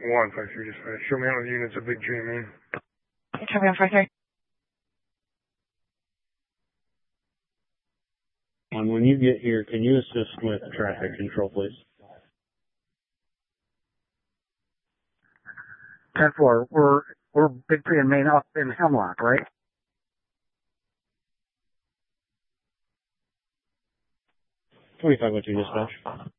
153 dispatch. Show me how the units of Big Tree and Main. Copy 153. And when you get here, can you assist with traffic control, please? 10-4. We're Big Tree and Main up in Hemlock, right? Twenty-five 2 dispatch.